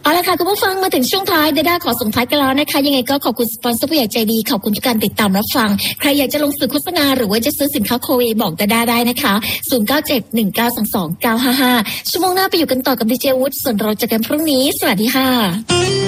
เอาละค่ะคุณผู้ฟังมาถึงช่วงท้ายดาด้าขอส่งท้ายกันแล้วนะคะยังไงก็ขอบคุณสปอนเซอร์ผู้ใหญ่ใจดีขอบคุณทุกการติดตามรับฟังใครอยากจะลงสื่อโฆษณาหรือว่าจะซื้อสินค้าโคเวบอกดาด้าได้นะคะ0971922955ชั่วโมงหน้าไปอยู่กันต่อกับดีเจวุฒิส่วนเราเจอกันพรุ่งนี้สวัสดีค่ะ